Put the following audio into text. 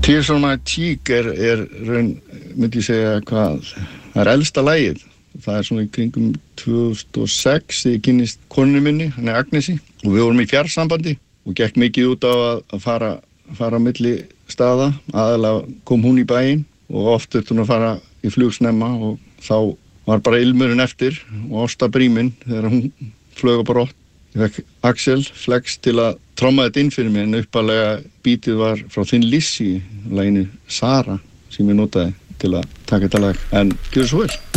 Tears on my cheek myndi ég segja hvað, það elsta lagið. Það svona í kringum 2006 þegar ég kynnist konunni minni, hann Agnesi, og við vorum í fjarsambandi og gekk mikið út á að fara á milli staða. Aðalega kom hún í bæinn og oft þurfti hún að fara í flug snemma og þá var bara ilmurinn eftir og ástabríminn þegar hún flög á brott. Ég fekk Axel Flex til að tromma þetta inn fyrir mig en uppalega bítið var frá Thin Lizzy, laginu Sara sem ég notaði til að taka þetta lag. En gjörðu svo vel.